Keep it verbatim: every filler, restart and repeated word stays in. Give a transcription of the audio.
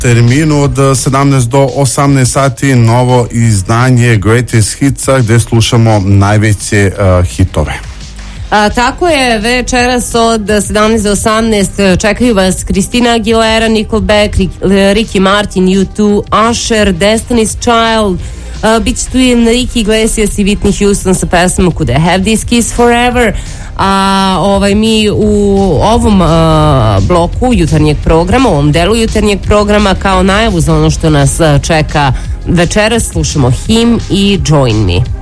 terminu od sedamnaest do osamnaest sati novo izdanje Greatest Hitsa gdje slušamo najveće uh, hitove. A, tako je, večeras od sedamnaest do osamnaest čekaju vas Christina Aguilera, Nickelback, Ricky Martin, U dva, Usher, Destiny's Child, uh, bit će tu i Enrique Iglesias i Whitney Houston sa pesmom Could I Have This Kiss Forever. A ovaj, mi u ovom uh, bloku jutarnjeg programa, u ovom delu jutarnjeg programa, kao najavu za ono što nas uh, čeka večeras, slušamo Him i Join Me.